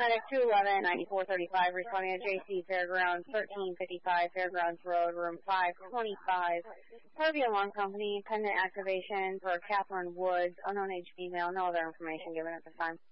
Medic 211, 9435, responding to JC Fairgrounds, 1355 Fairgrounds Road, room 525. Harvey Alarm Company, pendant activation for Catherine Woods, unknown age female, no other information given at this time.